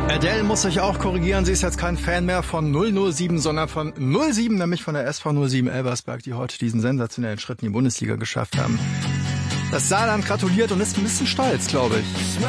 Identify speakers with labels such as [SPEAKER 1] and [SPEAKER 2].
[SPEAKER 1] Adele muss sich auch korrigieren. Sie ist jetzt kein Fan mehr von 007, sondern von 07, nämlich von der SV 07 Elversberg, die heute diesen sensationellen Schritt in die Bundesliga geschafft haben. Das Saarland gratuliert und ist ein bisschen stolz, glaube ich.